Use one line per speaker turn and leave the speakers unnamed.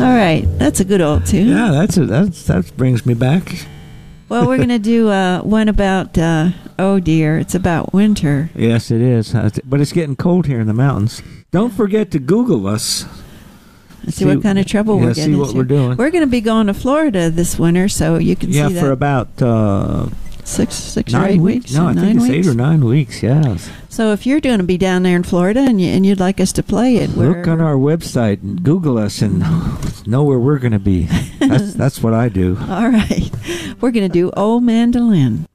All right, that's a good old tune.
Yeah, that brings me back.
Well, we're going to do one about, oh dear, it's about winter.
Yes, it is. But it's getting cold here in the mountains. Don't forget to Google us.
See what kind of trouble we're getting into.
See what we're doing.
We're going to be going to Florida this winter, so you can see that.
Yeah, for about...
six or 8 weeks.
No, I think it's 8 or 9 weeks, yeah.
So if you're going to be down there in Florida and you'd like us to play it...
Look on our website and Google us and know where we're going to be. That's what I do.
All right. We're going to do Old Mandolin.